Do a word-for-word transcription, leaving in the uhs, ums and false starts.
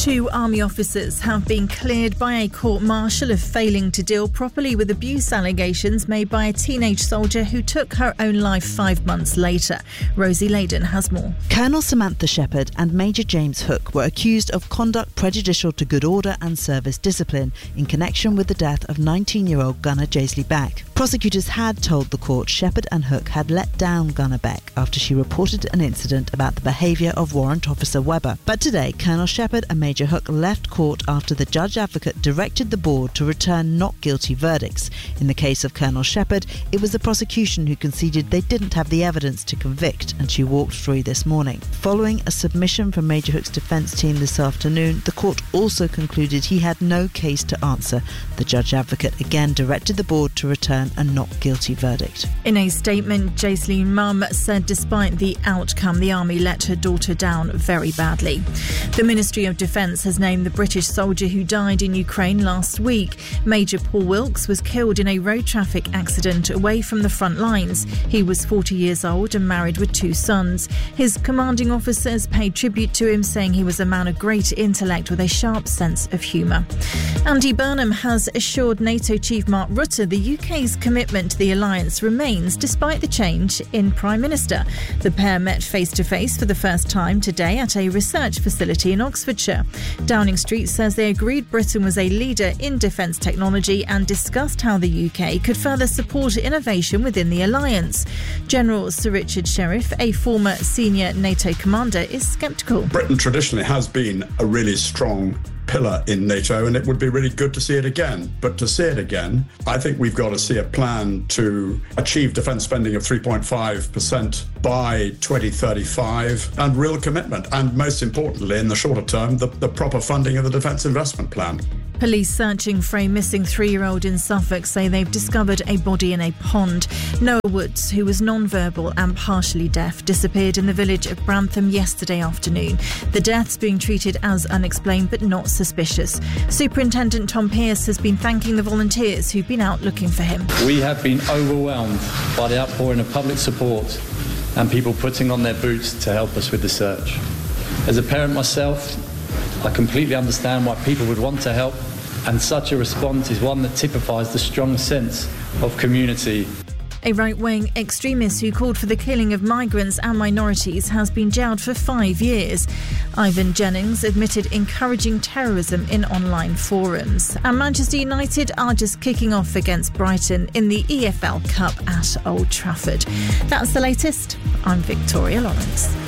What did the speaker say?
Two army officers have been cleared by a court-martial of failing to deal properly with abuse allegations made by a teenage soldier who took her own life five months later. Rosie Layden has more. Colonel Samantha Shepherd and Major James Hook were accused of conduct prejudicial to good order and service discipline in connection with the death of nineteen-year-old Gunner Jaisley Beck. Prosecutors had told the court Shepherd and Hook had let down Gunner Beck after she reported an incident about the behaviour of Warrant Officer Webber. But today, Colonel Shepherd and Major Hook left court after the judge advocate directed the board to return not guilty verdicts. In the case of Colonel Shepherd, it was the prosecution who conceded they didn't have the evidence to convict, and she walked free this morning. Following a submission from Major Hook's defence team this afternoon, the court also concluded he had no case to answer. The judge advocate again directed the board to return a not guilty verdict. In a statement, Jaisley's mum said despite the outcome, the army let her daughter down very badly. The Ministry of Defence has named the British soldier who died in Ukraine last week. Major Paul Wilkes was killed in a road traffic accident away from the front lines. He was forty years old and married with two sons. His commanding officers paid tribute to him, saying he was a man of great intellect with a sharp sense of humour. Andy Burnham has assured NATO chief Mark Rutte the U K's commitment to the alliance remains despite the change in Prime Minister. The pair met face-to-face for the first time today at a research facility in Oxfordshire. Downing Street says they agreed Britain was a leader in defence technology and discussed how the U K could further support innovation within the alliance. General Sir Richard Sheriff, a former senior NATO commander, is sceptical. Britain traditionally has been a really strong pillar in NATO, and it would be really good to see it again. But to see it again, I think we've got to see a plan to achieve defence spending of three point five percent by twenty thirty-five and real commitment. And most importantly, in the shorter term, the, the proper funding of the Defence Investment Plan. Police searching for a missing three-year-old in Suffolk say they've discovered a body in a pond. Noah Woods, who was non-verbal and partially deaf, disappeared in the village of Brantham yesterday afternoon. The death's being treated as unexplained but not suspicious. Superintendent Tom Pearce has been thanking the volunteers who've been out looking for him. We have been overwhelmed by the outpouring of public support and people putting on their boots to help us with the search. As a parent myself, I completely understand why people would want to help, and such a response is one that typifies the strong sense of community. A right-wing extremist who called for the killing of migrants and minorities has been jailed for five years. Ivan Jennings admitted encouraging terrorism in online forums. And Manchester United are just kicking off against Brighton in the E F L Cup at Old Trafford. That's the latest. I'm Victoria Lawrence.